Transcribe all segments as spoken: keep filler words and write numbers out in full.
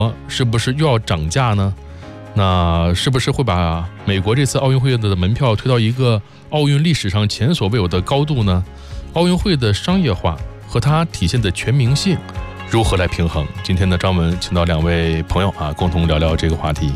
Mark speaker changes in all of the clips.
Speaker 1: 是不是又要涨价呢？那是不是会把美国这次奥运会的门票推到一个奥运历史上前所未有的高度呢？奥运会的商业化和它体现的全民性如何来平衡？今天呢，张文请到两位朋友啊，共同聊聊这个话题。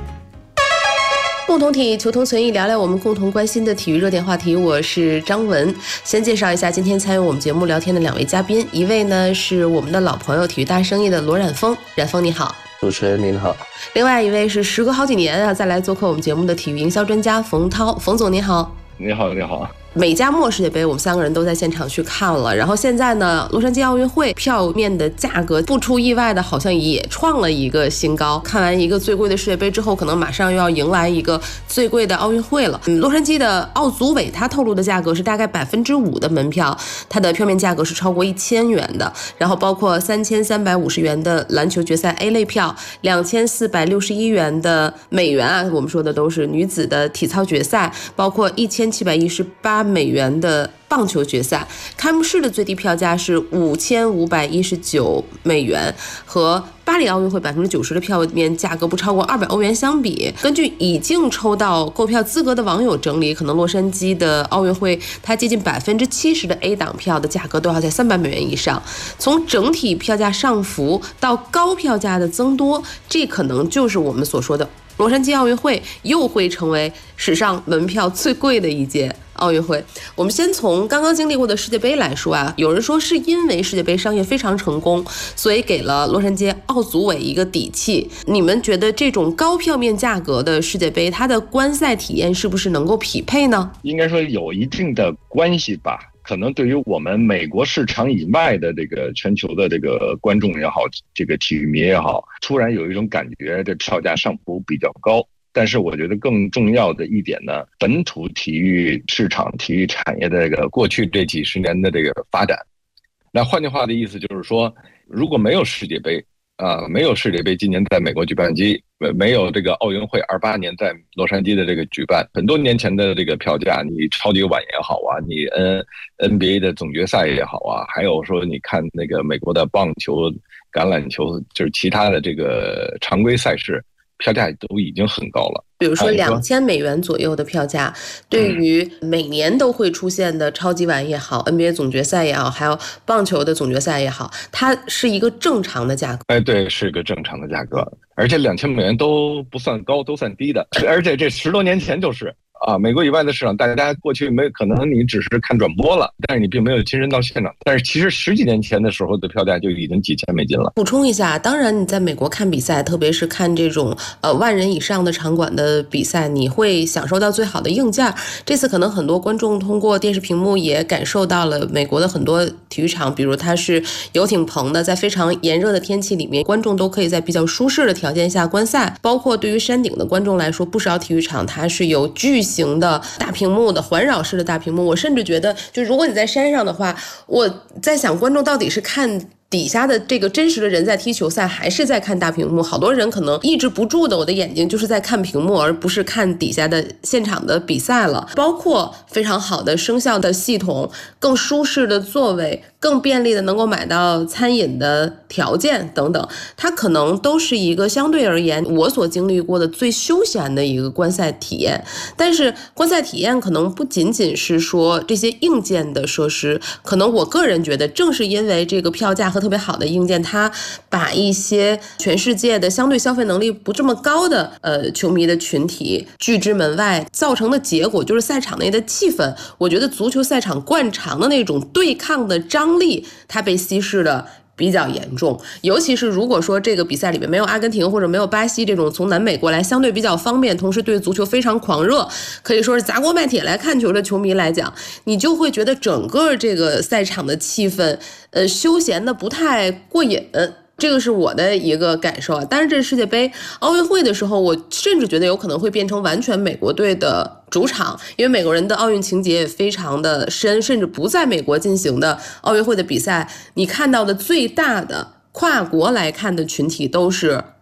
Speaker 2: 共同体求同存异，聊聊我们共同关心的体育热点话题。我是张文，先介绍一下今天参与我们节目聊天的两位嘉宾，一位呢是我们的老朋友，体育大生意的罗冉峰。冉峰你好。
Speaker 3: 主持人您好。
Speaker 2: 另外一位是时隔好几年啊再来做客我们节目的体育营销专家冯涛。冯总你好。
Speaker 3: 你好你好。
Speaker 2: 美加墨世界杯我们三个人都在现场去看了，然后现在呢洛杉矶奥运会票面的价格不出意外的好像也创了一个新高，看完一个最贵的世界杯之后，可能马上又要迎来一个最贵的奥运会了。嗯，洛杉矶的奥组委他透露的价格是大概百分之五的门票，它的票面价格是超过一千元的，然后包括三千三百五十元的篮球决赛 A 类票，两千四百六十一元的美元啊，我们说的都是女子的体操决赛，包括一千七百一十八美元的棒球决赛。开幕式的最低票价是五千五百一十九美元，和巴黎奥运会百分之九十的票面价格不超过二百欧元相比，根据已经抽到购票资格的网友整理，可能洛杉矶的奥运会它接近百分之七十的 A 档票的价格都要在三百美元以上。从整体票价上浮到高票价的增多，这可能就是我们所说的洛杉矶奥运会又会成为史上门票最贵的一届奥运会。我们先从刚刚经历过的世界杯来说啊，有人说是因为世界杯商业非常成功，所以给了洛杉矶奥组委一个底气。你们觉得这种高票面价格的世界杯，它的观赛体验是不是能够匹配呢？
Speaker 3: 应该说有一定的关系吧。可能对于我们美国市场以外的这个全球的这个观众也好，这个体育迷也好，突然有一种感觉，这票价上浮比较高。但是我觉得更重要的一点呢，本土体育市场、体育产业的这个过去这几十年的这个发展，那换句话的意思就是说，如果没有世界杯啊、呃，没有世界杯今年在美国举办机，没有这个奥运会二八年在洛杉矶的这个举办，很多年前的这个票价，你超级碗也好啊，你 N NBA 的总决赛也好啊，还有说你看那个美国的棒球、橄榄球，就是其他的这个常规赛事，票价都已经很高了。
Speaker 2: 比如说两千美元左右的票价，对于每年都会出现的超级碗也好， N B A 总决赛也好，还有棒球的总决赛也好，它是一个正常的价格。
Speaker 3: 哎，对，是个正常的价格，而且两千美元都不算高，都算低的。而且这十多年前就是啊，美国以外的市场，大家过去没可能你只是看转播了，但是你并没有亲身到现场。但是其实十几年前的时候的票价就已经几千美金了。
Speaker 2: 补充一下，当然你在美国看比赛，特别是看这种呃万人以上的场馆的比赛，你会享受到最好的硬件。这次可能很多观众通过电视屏幕也感受到了美国的很多体育场，比如它是游艇棚的，在非常炎热的天气里面，观众都可以在比较舒适的条件下观赛。包括对于山顶的观众来说，不少体育场它是有巨型的大屏幕的环绕式的大屏幕。我甚至觉得，就如果你在山上的话，我在想观众到底是看底下的这个真实的人在踢球赛，还是在看大屏幕。好多人可能抑制不住的，我的眼睛就是在看屏幕，而不是看底下的现场的比赛了。包括非常好的声效的系统，更舒适的座位，更便利的能够买到餐饮的条件等等，它可能都是一个相对而言我所经历过的最休闲的一个观赛体验。但是观赛体验可能不仅仅是说这些硬件的设施，可能我个人觉得正是因为这个票价和特别好的硬件，它把一些全世界的相对消费能力不这么高的呃球迷的群体拒之门外，造成的结果就是赛场内的气氛，我觉得足球赛场惯常的那种对抗的张力，它被稀释的比较严重。尤其是如果说这个比赛里面没有阿根廷或者没有巴西这种从南美过来相对比较方便，同时对足球非常狂热，可以说是砸锅卖铁来看球的球迷来讲，你就会觉得整个这个赛场的气氛呃，休闲的不太过瘾。这个是我的一个感受啊。但是这世界杯奥运会的时候，我甚至觉得有可能会变成完全美国队的主场，因为美国人的奥运情节也非常的深，甚至不在美国进行的奥运会的比赛，你看到的最大的跨国来看的群体都是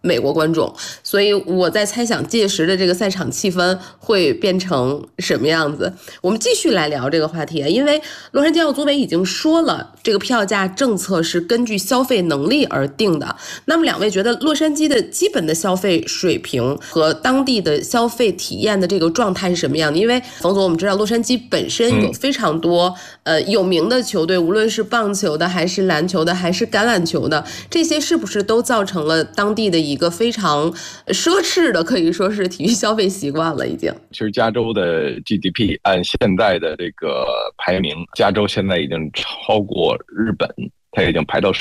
Speaker 2: 美国观众，所以我在猜想届时的这个赛场气氛会变成什么样子。我们继续来聊这个话题，因为洛杉矶奥组委已经说了，这个票价政策是根据消费能力而定的。那么两位觉得洛杉矶的基本的消费水平和当地的消费体验的这个状态是什么样的？因为冯总，我们知道洛杉矶本身有非常多、嗯、呃有名的球队，无论是棒球的还是篮球的还是橄榄球的，这些是不是都造成了当地的一个非常奢侈的可以说是体育消费习惯了已经？
Speaker 4: 其实加州的 G D P 按现在的这个排名，加州现在已经超过日本，它已经排到世